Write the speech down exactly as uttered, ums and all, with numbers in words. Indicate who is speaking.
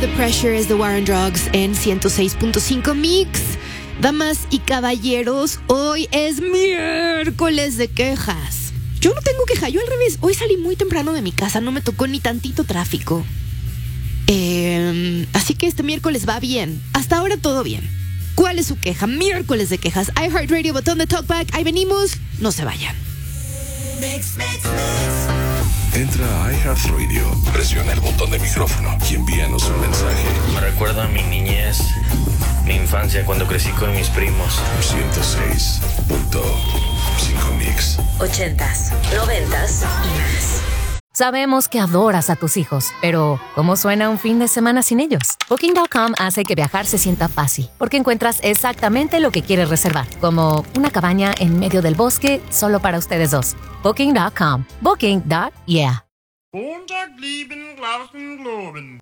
Speaker 1: the Pressure is the War on Drugs en ciento seis punto cinco Mix. Damas y caballeros, hoy es miércoles de quejas. Yo no tengo queja, yo al revés. Hoy salí muy temprano de mi casa, no me tocó ni tantito tráfico. Eh, así que este miércoles va bien. Hasta ahora todo bien. ¿Cuál es su queja? Miércoles de quejas. iHeartRadio, botón de talkback. Ahí venimos. No se vayan.
Speaker 2: Mix, mix, mix. Entra a iHeartRadio, presiona el botón de micrófono y envíanos un mensaje.
Speaker 3: Me recuerda a mi niñez, mi infancia cuando crecí con mis primos.
Speaker 2: ciento seis punto cinco Mix.
Speaker 4: Ochentas, noventas y más.
Speaker 5: Sabemos que adoras a tus hijos, pero ¿cómo suena un fin de semana sin ellos? Booking punto com hace que viajar se sienta fácil, porque encuentras exactamente lo que quieres reservar, como una cabaña en medio del bosque solo para ustedes dos. Booking punto com. Booking. Yeah.
Speaker 6: Montag lieben Glauben globen.